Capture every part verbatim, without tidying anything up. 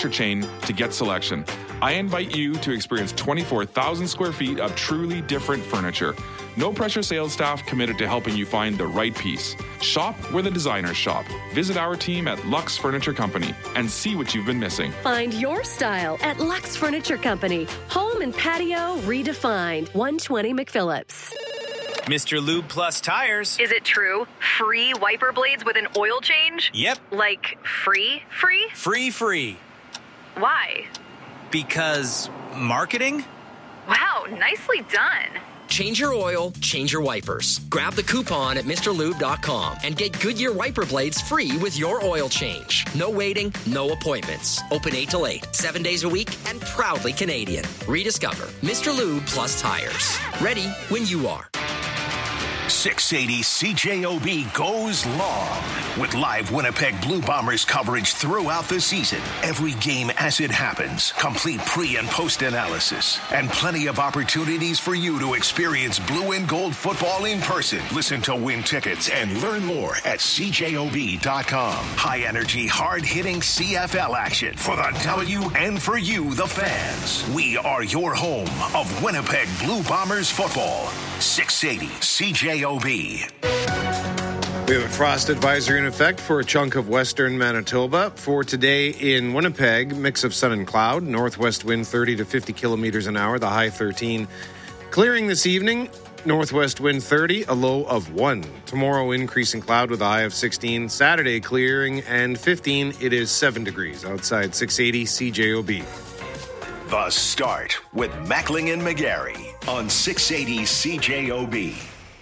furniture chain to get selection. I invite you to experience twenty-four thousand square feet of truly different furniture. No pressure sales staff committed to helping you find the right piece. Shop where the designers shop. Visit our team at Lux Furniture Company and see what you've been missing. Find your style at Lux Furniture Company. Home and patio redefined. one twenty McPhillips. Mister Lube Plus Tires. Is it true? Free wiper blades with an oil change? Yep. Like free, free? Free, free. Why? Because marketing? Wow, nicely done. Change your oil, change your wipers. Grab the coupon at Mr Lube dot com and get Goodyear wiper blades free with your oil change. No waiting, no appointments. Open eight till eight, seven days a week, and proudly Canadian. Rediscover Mister Lube Plus Tires. Ready when you are. six eighty C J O B goes long with live Winnipeg Blue Bombers coverage throughout the season. Every game as it happens, complete pre- and post-analysis, and plenty of opportunities for you to experience blue and gold football in person. Listen to win tickets and learn more at C J O B dot com. High-energy, hard-hitting C F L action for the W and for you, the fans. We are your home of Winnipeg Blue Bombers football. six eighty C J O B. We have a frost advisory in effect for a chunk of western Manitoba. For today in Winnipeg, mix of sun and cloud, northwest wind thirty to fifty kilometers an hour, the high thirteen. Clearing this evening, northwest wind thirty, a low of one. Tomorrow, increasing cloud with a high of sixteen. Saturday, clearing and fifteen. It is seven degrees outside. six eighty C J O B. The Start with Mackling and McGarry on six eighty C J O B.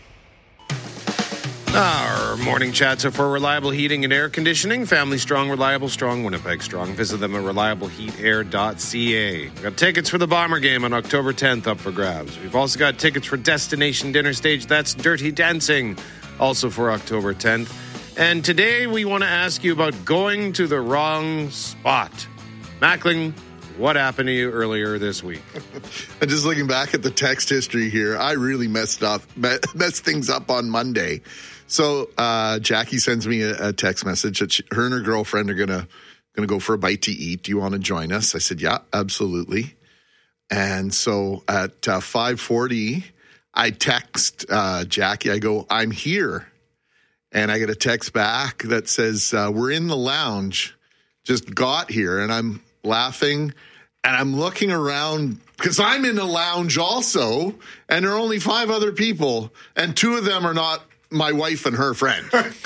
Our morning chats are for reliable heating and air conditioning. Family strong, reliable, strong, Winnipeg strong. Visit them at reliable heat air dot c a. We've got tickets for the Bomber game on October tenth up for grabs. We've also got tickets for Destination Dinner Stage. That's Dirty Dancing, also for October tenth. And today we want to ask you about going to the wrong spot. Mackling, what happened to you earlier this week? And just looking back at the text history here, I really messed up, messed things up on Monday. So uh, Jackie sends me a, a text message that she, her and her girlfriend are gonna gonna go for a bite to eat. Do you want to join us? I said, yeah, absolutely. And so at uh, five forty, I text uh, Jackie. I go, I'm here, and I get a text back that says uh, we're in the lounge. Just got here, and I'm laughing, and I'm looking around because I'm in a lounge also, and there are only five other people, and two of them are not my wife and her friend.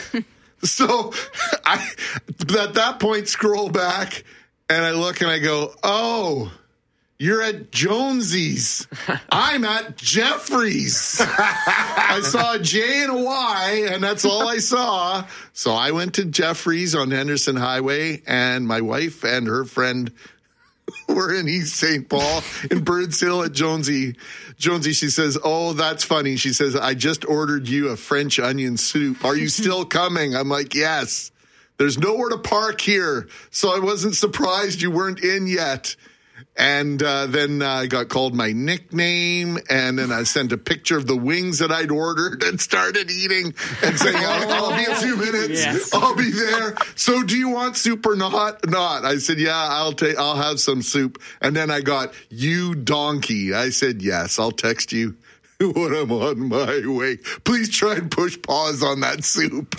So I, at that point, scroll back, and I look and I go, oh, you're at Jonesy's. I'm at Jeffrey's. I saw a J and a Y, and that's all I saw. So I went to Jeffrey's on Henderson Highway, and my wife and her friend were in East Saint Paul in Birds Hill at Jonesy. Jonesy, she says, oh, that's funny. She says, I just ordered you a French onion soup. Are you still coming? I'm like, yes. There's nowhere to park here, so I wasn't surprised you weren't in yet. And uh, then uh, I got called my nickname, and then I sent a picture of the wings that I'd ordered and started eating and saying, I'll, I'll be a few minutes. Yes. I'll be there. So do you want soup or not? Not. I said, yeah, I'll take. I'll have some soup. And then I got, you donkey. I said, yes, I'll text you when I'm on my way. Please try and push pause on that soup.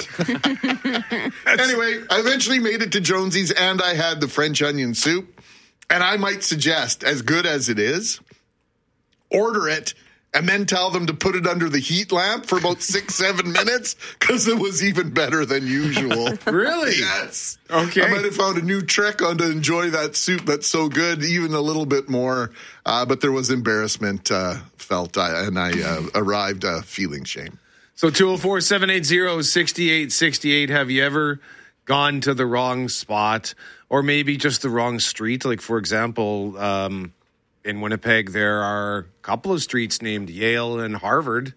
Anyway, I eventually made it to Jonesy's, and I had the French onion soup. And I might suggest, as good as it is, order it and then tell them to put it under the heat lamp for about six, seven minutes, because it was even better than usual. Really? Yes. Okay. I might have found a new trick on to enjoy that soup that's so good, even a little bit more. Uh, but there was embarrassment uh, felt, uh, and I uh, arrived uh, feeling shame. So two oh four, seven eight zero, six eight six eight, have you ever gone to the wrong spot? Or maybe just the wrong street. Like, for example, um, in Winnipeg, there are a couple of streets named Yale and Harvard.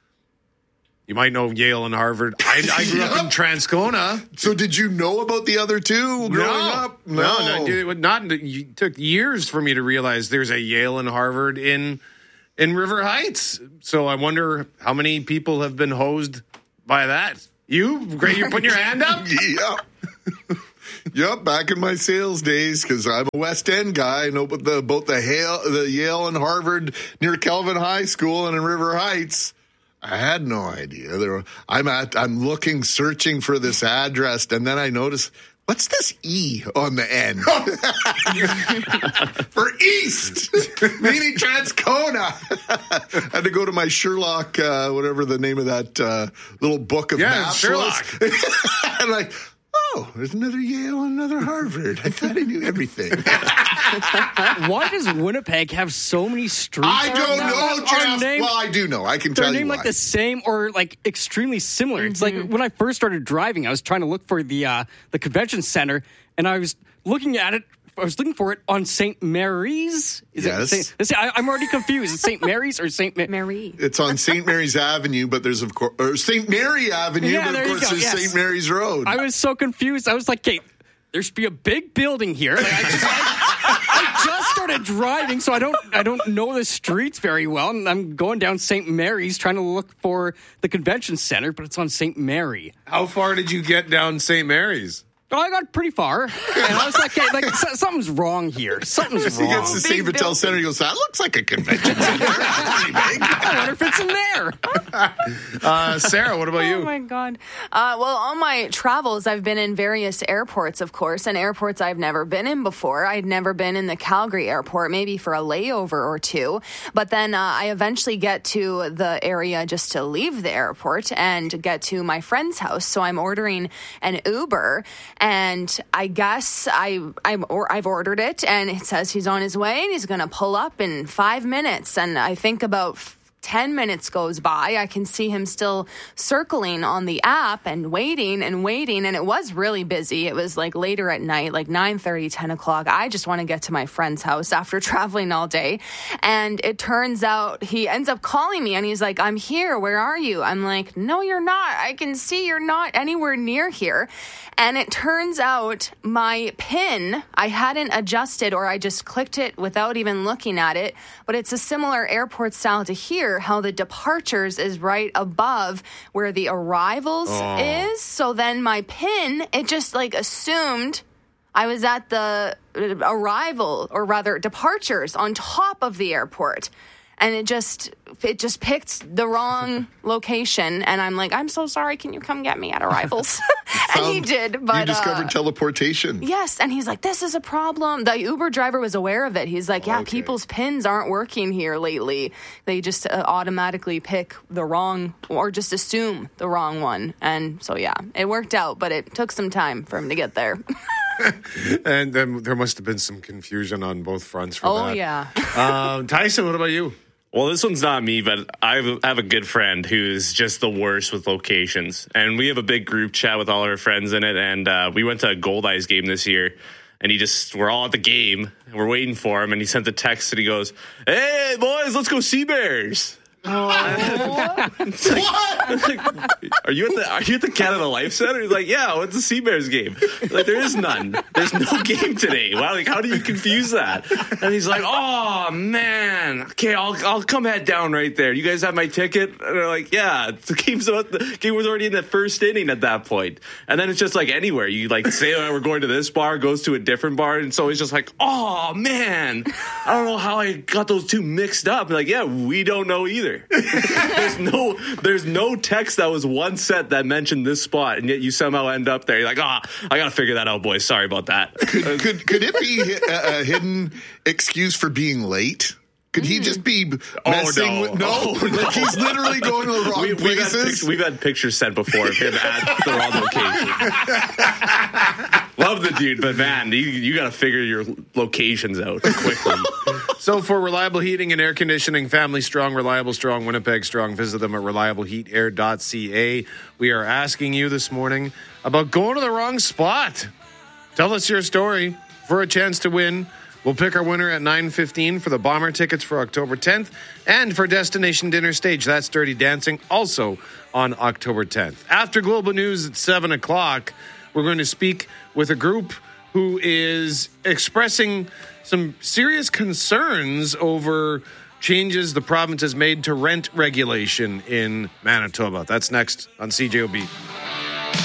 You might know Yale and Harvard. I, I grew yep. up in Transcona. So did you know about the other two growing no. up? No, no, no not. It took years for me to realize there's a Yale and Harvard in in River Heights. So I wonder how many people have been hosed by that. You? You're putting your hand up? Yeah. Yep, back in my sales days, because I'm a West End guy. I know about the, both the, Hale, the Yale and Harvard near Kelvin High School and in River Heights. I had no idea. There were, I'm at. I'm looking, searching for this address, and then I notice, what's this E on the end? For East, meaning Transcona. I had to go to my Sherlock, uh, whatever the name of that uh, little book of Yeah, maps Sherlock. was. I'm like, oh, there's another Yale and another Harvard. I thought I knew everything. Why does Winnipeg have so many streets? I don't know, that are Jeff. named, Well, I do know. I can they're tell you named why. like the same or like extremely similar. Mm-hmm. It's like when I first started driving, I was trying to look for the uh, the convention center, and I was looking at it. I was looking for it on Saint Mary's. Is Yes. it Saint, I, I'm already confused. Is it Saint Mary's or Saint Ma- Mary. It's on Saint Mary's Avenue, but there's, of course, or Saint Mary Avenue, Yeah, but there of you course go, there's yes. Saint Mary's Road. I was so confused. I was like, "Okay, there should be a big building here." Like, I, just, I, I just started driving, so I don't I don't know the streets very well. And I'm going down Saint Mary's trying to look for the convention center, but it's on Saint Mary. How far did you get down Saint Mary's? Oh, I got pretty far, and I was like, "Hey, like so- something's wrong here. Something's He wrong." gets to Saint Vital Center. He goes, that looks like a convention center. That's pretty big. I wonder if it's in there. Uh, Sarah, what about Oh you? my God. Uh, well, on my travels, I've been in various airports, of course, and airports I've never been in before. I'd never been in the Calgary airport, maybe for a layover or two. But then uh, I eventually get to the area just to leave the airport and get to my friend's house. So I'm ordering an Uber, and I guess I, I'm, or I've ordered it, and it says he's on his way, and he's going to pull up in five minutes. And I think about ten minutes goes by. I can see him still circling on the app and waiting and waiting. And it was really busy. It was like later at night, like nine thirty, ten o'clock. I just want to get to my friend's house after traveling all day. And it turns out he ends up calling me and he's like, I'm here. Where are you? I'm like, no, you're not. I can see you're not anywhere near here. And it turns out my PIN, I hadn't adjusted, or I just clicked it without even looking at it. But it's a similar airport style to here, how the departures is right above where the arrivals Oh. is. So then my PIN, it just like assumed I was at the arrival, or rather departures on top of the airport. And it just it just picked the wrong location. And I'm like, I'm so sorry. Can you come get me at arrivals? And he Found- did. But you discovered uh, teleportation. yes. And he's like, this is a problem. The Uber driver was aware of it. He's like, yeah, Okay. people's pins aren't working here lately. They just uh, automatically pick the wrong, or just assume the wrong one. And so, yeah, it worked out, but it took some time for him to get there. And then there must have been some confusion on both fronts for Oh, that. yeah. Um, Tyson, what about you? Well, this one's not me, but I have a good friend who's just the worst with locations. And we have a big group chat with all our friends in it. And uh, we went to a Gold Eyes game this year. And he just, we're all at the game. And we're waiting for him. And he sent a text and he goes, hey, boys, let's go Sea Bears. What? Like, are you at the Are you at the Canada Life Center? He's like, yeah, what's the Sea Bears game? Like, there is none. There's no game today. Wow, like, how do you confuse that? And he's like, oh man, okay, I'll I'll come head down right there. You guys have my ticket? And they're like, yeah. The game's about, the game was already in the first inning at that point. And then it's just like anywhere you like say, oh, we're going to this bar, goes to a different bar, and so he's just like, oh man, I don't know how I got those two mixed up. And like, yeah, we don't know either. there's no there's no text that was one set that mentioned this spot, and yet you somehow end up there. You're like, ah, oh, I gotta figure that out, boys. Sorry about that. Could, could, could it be a, a hidden excuse for being late? Could he just be messing oh, no. with... No, Oh, like no. he's literally going to the wrong we, we've, had places? pic- we've had pictures sent before of him at the wrong location. Love the dude, but man, you, you got to figure your locations out quickly. So for reliable heating and air conditioning, family strong, reliable strong, Winnipeg strong, visit them at reliable heat air dot c a. We are asking you this morning about going to the wrong spot. Tell us your story for a chance to win. We'll pick our winner at nine fifteen for the Bomber tickets for October tenth and for Destination Dinner Stage. That's Dirty Dancing, also on October tenth. After Global News at seven o'clock, we're going to speak with a group who is expressing some serious concerns over changes the province has made to rent regulation in Manitoba. That's next on C J O B.